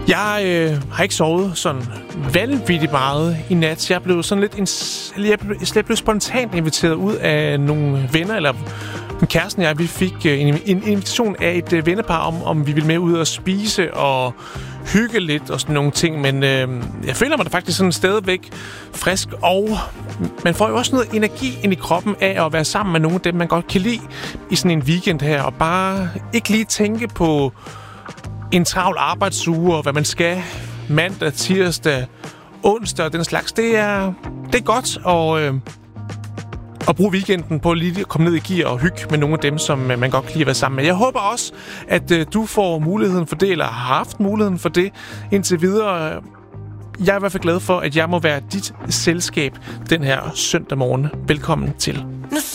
Jeg har ikke sovet sådan vanvittigt meget i nat. Jeg blev sådan lidt jeg blev spontant inviteret ud af nogle venner, eller kæresten og jeg, vi fik en invitation af et vennepar om vi ville med ud og spise og hygge lidt og sådan nogle ting. Men jeg føler mig da faktisk sådan stadigvæk frisk, og man får jo også noget energi ind i kroppen af at være sammen med nogle af dem, man godt kan lide i sådan en weekend her, og bare ikke lige tænke på en travl arbejdsuge og hvad man skal mandag, tirsdag, onsdag og den slags. Det er godt at bruge weekenden på lige at komme ned i gear og hygge med nogle af dem, som man godt kan lide at være sammen med. Jeg håber også, at du får muligheden for det, eller har haft muligheden for det indtil videre. Jeg er i hvert fald glad for, at jeg må være dit selskab den her søndag morgen. Velkommen til.